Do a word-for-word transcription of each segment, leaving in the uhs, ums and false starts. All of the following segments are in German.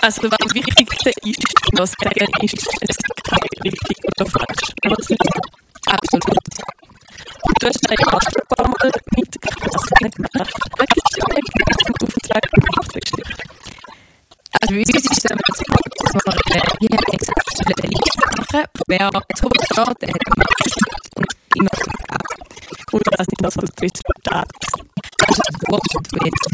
Also das Wichtigste ist, was sagen ist, es gibt kein richtig oder falsch. Absolut. Und du hast ja auch schon ein paar Mal mit der Klasse gemacht. Was gibt es für einen Auftrag gemacht? Also bei uns ist es so, dass wir hier exakt eine Liste machen, wer zu uns steht, der hat gemacht und immer so gehabt. Und was sind das für Resultate? Also überhaupt nicht.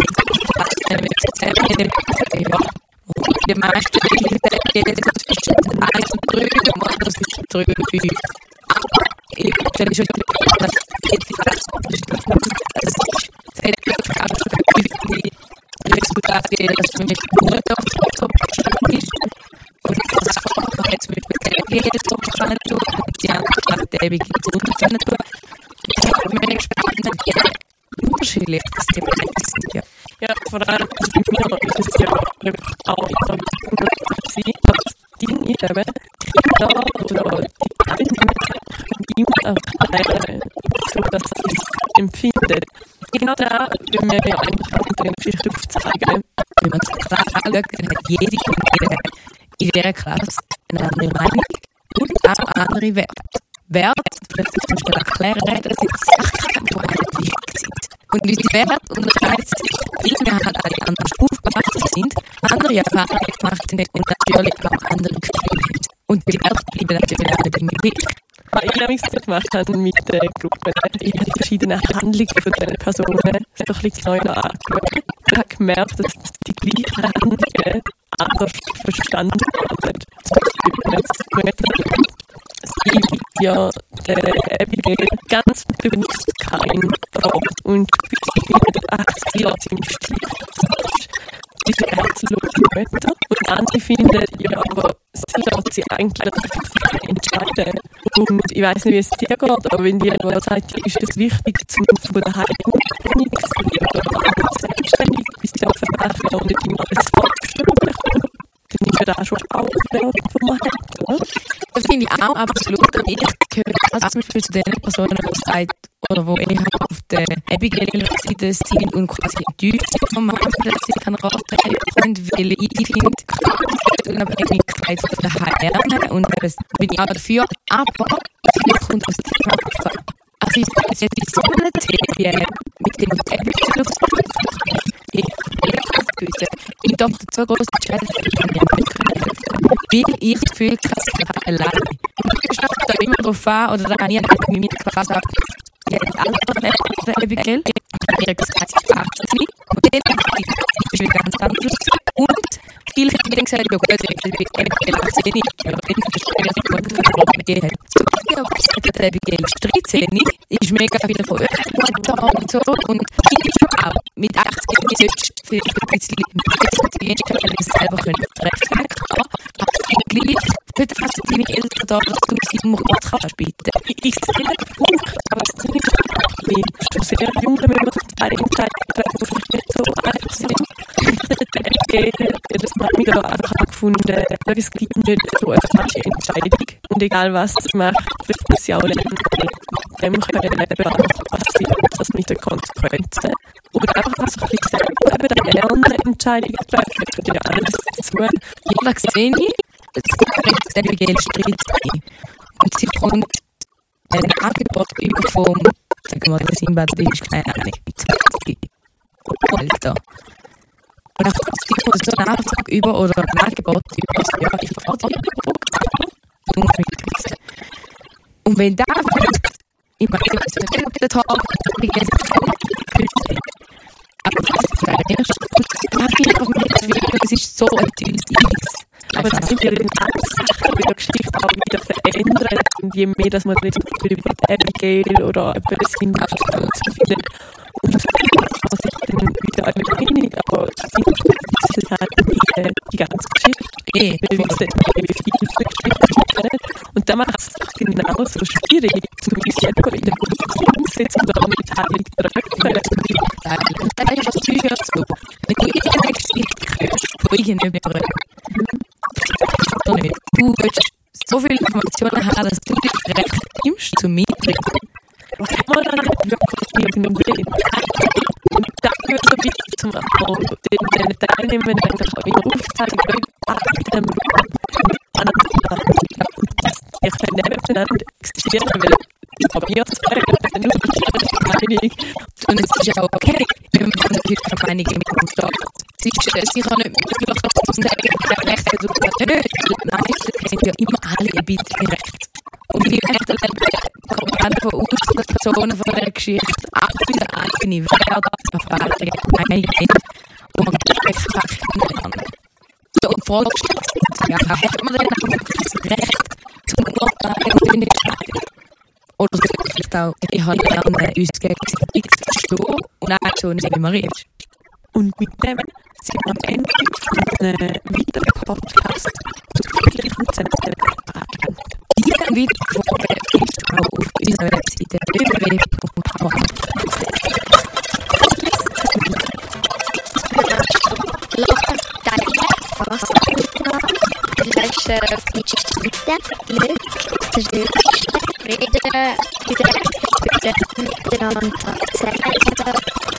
Wenn wir jetzt erzählen, ja, die meisten gehen zwischen eins und drei, und andere zwischen drei und fünf. Aber ich stelle schon klar, dass jetzt die Klasse ist. Also es hat wirklich auch schon viele Resultate gegeben, dass zum Beispiel nur doch so bekannt ist. Und das Vorher hat zum Beispiel der G so bekannt tun und die andere hat der Ewig so bekannt tun. Ich habe mir gespannt, wie unterschiedlich das Thema ist. Ja. Ja, vor allem bei mir ist es ja wirklich auch so gewesen, dass die nicht eben Kinder oder die Teilnehmer immer erklären, so dass sie es empfinden. Genau da wollen wir ja eigentlich auch in der Geschichte aufzeigen. Wenn man es klar anschaut, dann hat jede und jeder in dieser Klasse eine andere Meinung und auch andere Werte. Werte, das ist zum Beispiel erklären, das sind Sachen, die einem wichtig sind. Und unsere Werte unterscheiden sich, weil wir halt alle anders aufgewachsen sind, andere Erfahrungen gemacht haben und natürlich auch andere Gefühle haben. Und die Werte bleiben natürlich auch immer gleich. Was ich nämlich so gemacht habe mit der Gruppe, ich habe die verschiedenen Handlungen von diesen Personen so ein bisschen neu angeschaut. Ich habe gemerkt, dass die gleichen Handlungen anders verstanden werden. Zum Beispiel, wenn es Mutter sie gibt ja der Abigail ganz bewusst keinen Rat und sie findet, ach, sie lässt sie im Stich. Diese herzlose Mutter. Und andere finden, ja, aber sie lässt sie eigentlich frei entscheiden. Und ich weiss nicht, wie es dir geht, aber wenn dir jemand sagt, ist es wichtig, zum von der Heilung nicht zu werden oder selbstständig bis sie auf verwerfen und nicht immer alles abstimmen, dann ist ja das schon auch der von mir hat, oder? Das finde ich auch absolut. Und ich gehöre also zum Beispiel zu den Personen, die sagt, oder wo eher auf der Abigail-Seite sind und quasi enttäuscht sind vom Mann, dass sie keinen Rat haben, weil ich finde, die Unabhängigkeit von der H R und das bin ich auch dafür, aber es kommt aus dem Kopf. Also es ist so eine Theorie mit dem ich doch so groß entscheiden, weil ich das Gefühl habe, allein. Ich schaffe da immer drauf an, oder da habe ich mit meiner Klasse gesagt, ich habe alle der Abigail, ich habe gesagt, ich habe achtzehn und dann ist wieder ganz anders. Und viele haben mir gesagt, ich habe Abigail achtzehn, aber dann ist es gut, mit ihr hat. So, ich habe der Abigail dreizehn, ist mega viel von euch und so. Und ich bin schon auch mit achtzehn, ich sollte vielleicht ein bisschen weil ich es selber treffen kann. Aber gleich, für das hast du deine Eltern da, dass du sie um Rat kannst bieten. Ich sehe den Punkt, aber es ist nicht schon sehr jung, wenn man eine Entscheidung treffen, die vielleicht nicht so einfach sind. Ich habe das mega einfach gefunden, es gibt nicht so eine falsche Entscheidung. Und egal was sie macht, trifft es ja auch nicht. Dem können wir eben auch passieren, das mit den Konsequenzen. Oder einfach was ein bisschen selber eben lernen, Entscheidungen treffen, das gehört ja alles dazu. Ja, das sehe ich. Es gibt der Abigail Street und sie kommt ein Angebot über vom, sagen wir mal, der Simbad ist keine Ahnung, zwanzig Alter. Und dann kommt sie von so einer Anfrage über oder ein Angebot über, ja, ich fahre dir über, und mitkriegst. Und wenn da ich meine, ich weiß nicht, ob ich das habe, ich weiß nicht, aber das ist der erste Punkt. Es ist so ein tolles Ding. Aber es sind ja dann alle Sachen bei der Geschichte auch wieder verändert. Und je mehr, dass man jetzt über die Abigail oder über das Kind findet, umso mehr kann man sich dann wieder eine Meinung. Aber es ist halt die, die ganze Geschichte. Eh, wir wissen nicht, wie viel die Geschichte ist. Und da macht es genau so schwierig, zum Beispiel in der Position umsetzen oder auch mit Heilung treffen. Und dann ist das Psycho so. Wenn du irgendeine Geschichte hörst, von irgendjemandem, du willst so viele Informationen haben, dass du dich recht nimmst zum Mitbringen. Was kann man dann wirklich irgendeinem Willen? Und das wird so wichtig zum Erfolg, den Teilnehmer eigentlich auch wieder aufzeigen, dem ich kann nebeneinander existieren, weil ich habe mir zu sagen, nur die Meinung. Und es ist auch okay, wenn man natürlich eine Meinung mit uns steht. Es ist äh, sicher nicht möglich, zu sagen, der Recht hat oder nicht. Die meisten haben ja immer alle ein bisschen Recht. Und wie recht dann kommt man von uns, dass Personen von dieser Geschichte auch wieder eigene Werte, Erfahrungen, Meinungen haben, wo man einfach miteinander. So, und die Frage stellt sich, ja, hat man denn auch das Recht, zum Urteilen und nicht entscheiden? Oder so vielleicht auch, ich habe gerne uns gegenseitig zu verstehen und auch so nicht, wie man ist. Und mit dem sind wir am Ende von einem weiteren Podcast zu glücklichen Zusammenarbeit. Diese Videofolge findest du auch auf unserer Webseite w w w punkt h m punkt c h. Loka dalje, fastigheterna, läser fritidsskytte, lek, trygghetsrede, direkte, miteinander, säkerhet,